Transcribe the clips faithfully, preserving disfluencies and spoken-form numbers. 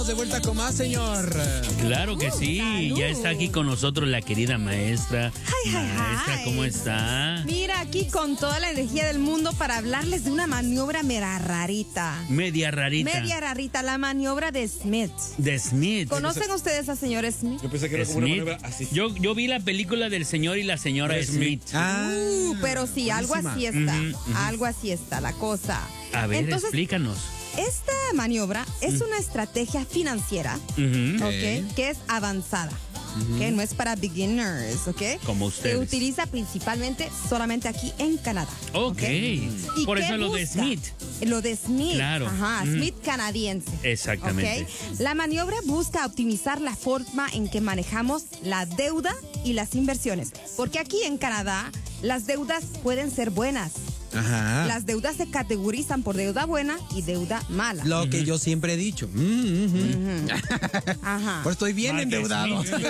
De vuelta con más, señor. Claro que sí, Salud. Ya está aquí con nosotros la querida maestra. Ay, ay, maestra, ay. ¿cómo está? Mira, aquí con toda la energía del mundo para hablarles de una maniobra mera rarita. Media rarita. Media rarita, la maniobra de Smith. De Smith. ¿Conocen ustedes al señor Smith? Yo pensé que era como una Smith. maniobra así. Yo, yo vi la película del señor y la señora De Smith. Smith. Ah, Uh, pero sí, algo buenísima. así está. Ujú, ujú. Algo así está la cosa. A ver, Entonces, explícanos. esta maniobra es una estrategia financiera, Ujú. ¿ok? Que es avanzada. ¿Ok? No es para beginners, ¿ok? Como ustedes. Se utiliza principalmente solamente aquí en Canadá. Ok. ¿Y Por qué eso lo de busca? Smith. Lo de Smith. Claro. Ajá, Mm. Smith canadiense. Exactamente. ¿Ok? La maniobra busca optimizar la forma en que manejamos la deuda y las inversiones. Porque aquí en Canadá las deudas pueden ser buenas. Ajá. Las deudas se categorizan por deuda buena y deuda mala. Lo que yo siempre he dicho. Mm, mm, mm. Ajá. Pues estoy bien Ah, que endeudado. Smith.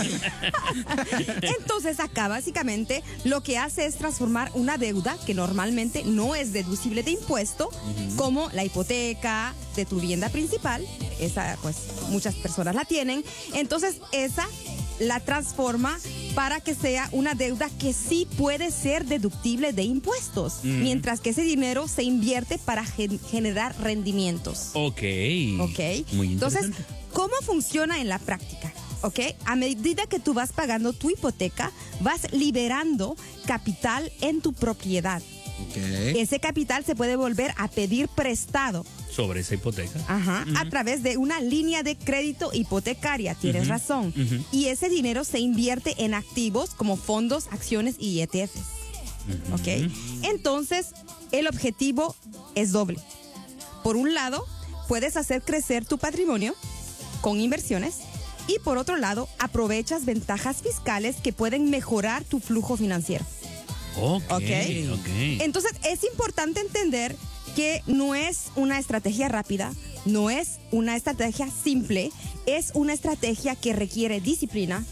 Entonces acá básicamente lo que hace es transformar una deuda que normalmente no es deducible de impuesto, como la hipoteca de tu vivienda principal, esa pues muchas personas la tienen, entonces esa la transforma para que sea una deuda que sí puede ser deductible de impuestos, mientras que ese dinero se invierte para gen- generar rendimientos. Ok. ¿Ok? Muy Entonces, interesante. ¿cómo funciona en la práctica? ¿Ok? A medida que tú vas pagando tu hipoteca, vas liberando capital en tu propiedad. Ok. Ese capital se puede volver a pedir prestado, Sobre esa hipoteca. ajá, a través de una línea de crédito hipotecaria, tienes Ujú, razón. ujú. Y ese dinero se invierte en activos como fondos, acciones y E T Fs. ¿Ok? Entonces, el objetivo es doble. Por un lado, puedes hacer crecer tu patrimonio con inversiones y por otro lado, aprovechas ventajas fiscales que pueden mejorar tu flujo financiero. Ok. Ok. Ok. Entonces, es importante entender que no es una estrategia rápida, no es una estrategia simple, es una estrategia que requiere disciplina,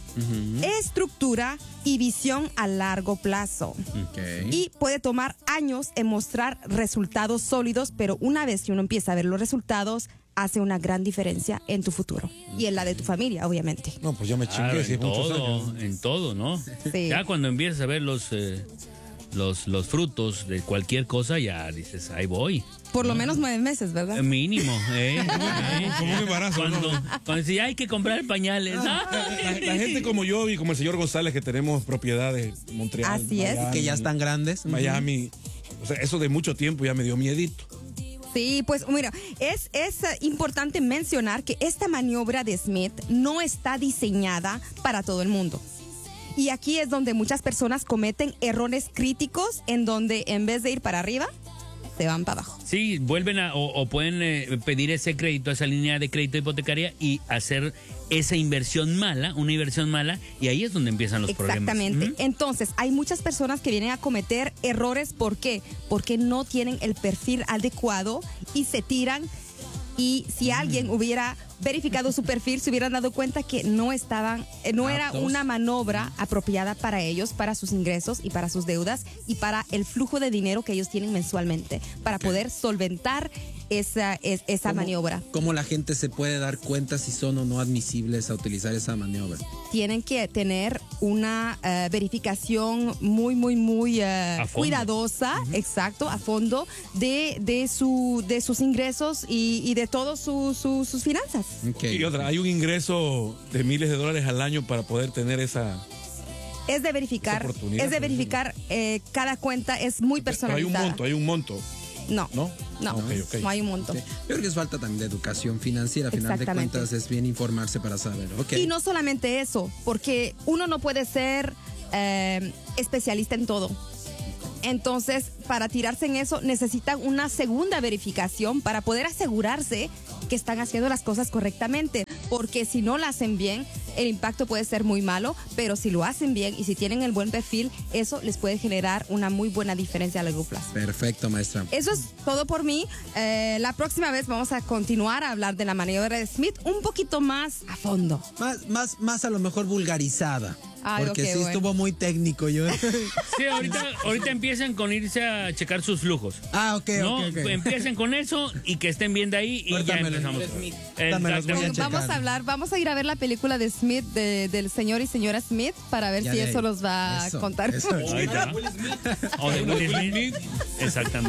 estructura y visión a largo plazo. Ok. Y puede tomar años en mostrar resultados sólidos, pero una vez que uno empieza a ver los resultados, hace una gran diferencia en tu futuro y en la de tu familia, obviamente. No, pues yo me Claro, chingué, si en es muchos todo, años. en todo, ¿no? Sí. Ya cuando empiezas a ver los, eh, los, los frutos de cualquier cosa, ya dices, ahí voy. Por lo menos nueve meses, ¿verdad? Eh, Mínimo, ¿eh? ¿Eh? Como un embarazo, ¿no? Cuando, cuando dice, hay que comprar pañales. La, la gente como yo y como el señor González que tenemos propiedades en Montreal, Así es. Miami, Que ya están grandes. Miami. O sea, eso de mucho tiempo ya me dio miedito. Sí, pues mira, es, es eh, importante mencionar que esta maniobra de Smith no está diseñada para todo el mundo. Y aquí es donde muchas personas cometen errores críticos en donde en vez de ir para arriba, se van para abajo. Sí, vuelven a, o, o pueden eh, pedir ese crédito, esa línea de crédito hipotecaria y hacer esa inversión mala, una inversión mala, y ahí es donde empiezan los Exactamente. problemas. Ujú. Entonces, hay muchas personas que vienen a cometer errores. ¿Por qué? Porque no tienen el perfil adecuado y se tiran. Y si alguien hubiera verificado su perfil, se hubieran dado cuenta que no estaban, eh, no era Aptos. una manobra apropiada para ellos, para sus ingresos y para sus deudas y para el flujo de dinero que ellos tienen mensualmente, para poder solventar esa, es- esa ¿Cómo- maniobra. ¿Cómo la gente se puede dar cuenta si son o no admisibles a utilizar esa maniobra? Tienen que tener una eh, verificación muy, muy, muy eh, A fondo. cuidadosa, exacto, a fondo, de, de, su, de sus ingresos y, y de todas su, su- sus finanzas. Ok. Y otra, hay un ingreso de miles de dólares al año para poder tener esa... Es de verificar, Oportunidad, es de por verificar, eh, cada cuenta es muy Pero hay un personalizada. monto, hay un monto. No, ¿No? no, Ok, ok. no hay un monto. Ok. Yo creo que es falta también de educación financiera. A final de Exactamente. cuentas es bien informarse para saber. Ok. Y no solamente eso, porque uno no puede ser eh, especialista en todo. Entonces, para tirarse en eso, necesitan una segunda verificación para poder asegurarse que están haciendo las cosas correctamente. Porque si no lo hacen bien, el impacto puede ser muy malo, pero si lo hacen bien y si tienen el buen perfil, eso les puede generar una muy buena diferencia a largo plazo. Perfecto, maestra. Eso es todo por mí. Eh, la próxima vez vamos a continuar a hablar de la maniobra de Smith un poquito más a fondo. Más, más, más a lo mejor vulgarizada. Ay, Porque ok, sí bueno. estuvo muy técnico yo. Sí, ahorita, ahorita empiezan con irse a checar sus flujos. Ah, ok, No, ok, ok. empiecen con eso y que estén bien de ahí y Ahorita ya me lo- empezamos. Ahorita me los voy a Exactamente. checar. Vamos a hablar, vamos a ir a ver la película de Smith, de- del señor y señora Smith, para ver Ya si de eso ahí. los va Eso, a contar. eso. Ahí está. O de Will Smith. Exactamente.